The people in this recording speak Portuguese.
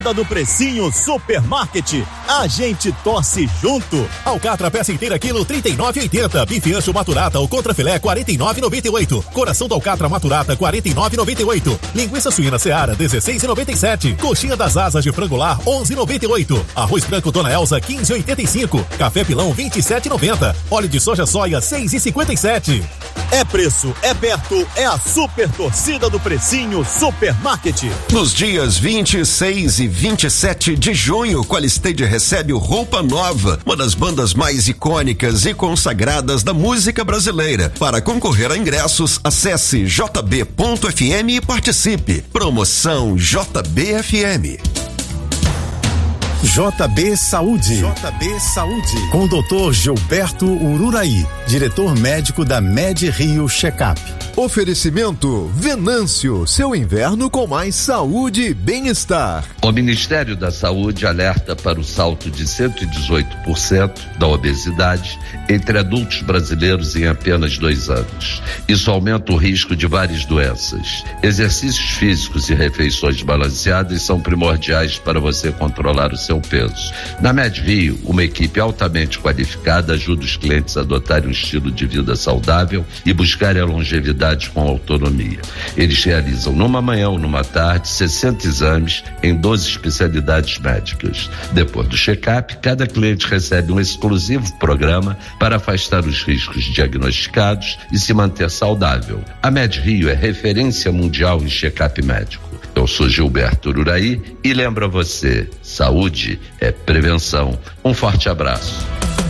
Do Precinho Supermarket, a gente torce junto. Alcatra peça inteira quilo 39,80. Bife ancho maturata ou contrafilé 49,98. Coração do alcatra maturata 49,98. Linguiça suína Seara 16,97. Coxinha das asas de frangolar 11,98. Arroz branco Dona Elza 15,85. Café pilão 27,90. Óleo de soja soia 6,57. É preço, é perto, é a super torcida do Precinho Supermarket. Nos dias 26 e 27 de junho, Qualistage recebe o Roupa Nova, uma das bandas mais icônicas e consagradas da música brasileira. Para concorrer a ingressos, acesse jb.fm e participe. Promoção JBFM. JB Saúde. JB Saúde. Com o Dr. Gilberto Ururaí, diretor médico da Med Rio Checkup. Oferecimento Venâncio, seu inverno com mais saúde e bem-estar. O Ministério da Saúde alerta para o salto de 118% da obesidade entre adultos brasileiros em apenas 2 anos. Isso aumenta o risco de várias doenças. Exercícios físicos e refeições balanceadas são primordiais para você controlar o seu peso. Na Med Rio, uma equipe altamente qualificada ajuda os clientes a adotarem um estilo de vida saudável e buscarem a longevidade com autonomia. Eles realizam numa manhã ou numa tarde 60 exames em 12 especialidades médicas. Depois do check-up, cada cliente recebe um exclusivo programa para afastar os riscos diagnosticados e se manter saudável. A Med Rio é referência mundial em check-up médico. Eu sou Gilberto Ururaí e lembro a você, saúde é prevenção. Um forte abraço.